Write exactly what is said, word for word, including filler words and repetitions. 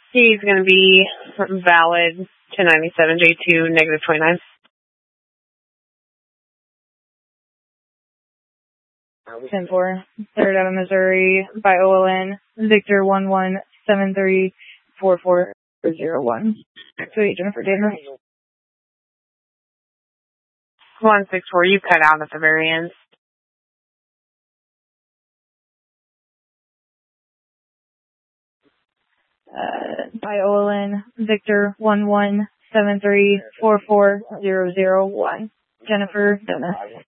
He's going to be valid ten ninety-seven J two, negative twenty-nine. ten four, third out of Missouri by O L N, Victor one one seven three four four zero one. Sweet, Jennifer Davis. one six four, you cut out at the very end. Uh, by O L N, Victor one one seven three four four zero zero one. Jennifer Dennis.